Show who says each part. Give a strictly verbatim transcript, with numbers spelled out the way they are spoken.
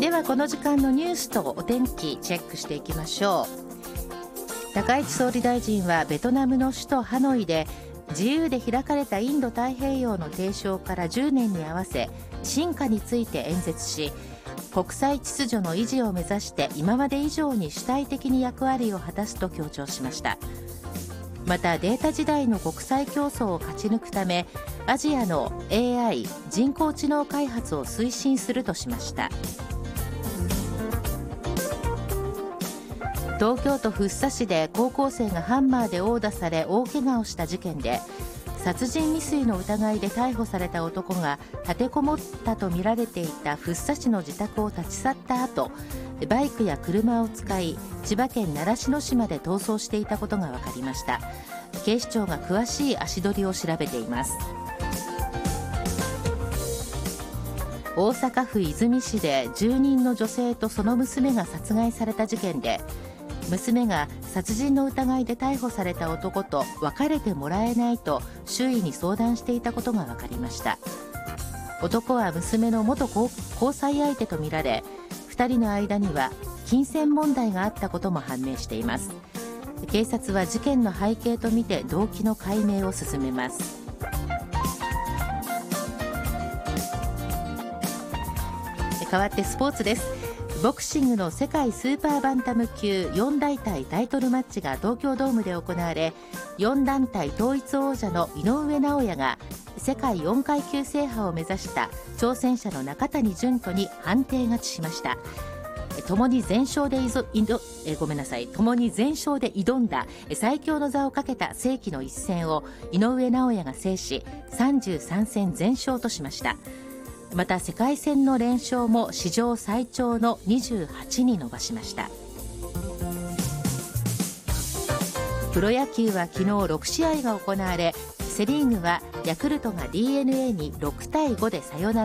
Speaker 1: ではこの時間のニュースとお天気チェックしていきましょう。高市総理大臣はベトナムの首都ハノイで自由で開かれたインド太平洋の提唱からじゅうねんに合わせ深化について演説し、国際秩序の維持を目指して今まで以上に主体的に役割を果たすと強調しました。またデータ時代の国際競争を勝ち抜くためアジアの エーアイ 人工知能開発を推進するとしました。東京都福生市で高校生がハンマーで殴打され大怪我をした事件で、殺人未遂の疑いで逮捕された男が立てこもったとみられていた福生市の自宅を立ち去った後、バイクや車を使い千葉県習志野市まで逃走していたことが分かりました。警視庁が詳しい足取りを調べています。大阪府和泉市で住人の女性とその娘が殺害された事件で、娘が殺人の疑いで逮捕された男と別れてもらえないと周囲に相談していたことが分かりました。男は娘の元交際相手とみられ、ふたりの間には金銭問題があったことも判明しています。警察は事件の背景とみて動機の解明を進めます。変わってスポーツです。ボクシングの世界スーパーバンタム級よん団体タイトルマッチが東京ドームで行われ、よん団体統一王者の井上尚弥が世界よん階級制覇を目指した挑戦者の中谷潤人に判定勝ちしました。共に全勝でいぞいどえごめんなさい共に全勝で挑んだ最強の座をかけた世紀の一戦を井上尚弥が制し、さんじゅうさん戦全勝としました。また世界戦の連勝も史上最長のにじゅうはちに伸ばしました。プロ野球は昨日ろく試合が行われ、セリーグはヤクルトが ディーエヌエー にろく対ごでサヨナラ